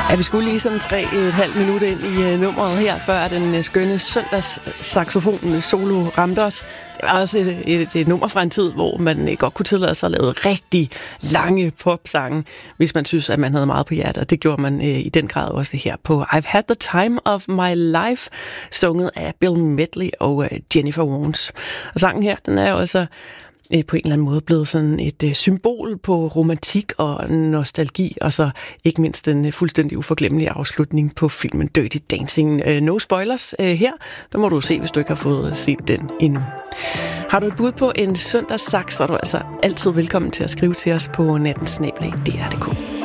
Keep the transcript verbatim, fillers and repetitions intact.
Ja, vi skulle lige sådan tre et halvt minut ind i uh, nummeret her, før den uh, skønne søndags saxofon solo ramte os. Det var også et, et, et nummer fra en tid, hvor man uh, godt kunne tillade sig at lave rigtig lange popsange, hvis man synes, at man havde meget på hjertet. Og det gjorde man uh, i den grad også her på I've Had the Time of My Life, sunget af Bill Medley og uh, Jennifer Warnes. Og sangen her, den er jo også på en eller anden måde blevet sådan et uh, symbol på romantik og nostalgi, og så ikke mindst den uh, fuldstændig uforglemmelige afslutning på filmen Dirty Dancing. Uh, no spoilers uh, her. Der må du se, hvis du ikke har fået set den endnu. Har du et bud på en søndagssaks, så er du altså altid velkommen til at skrive til os på natten snabel-a d r punktum d k.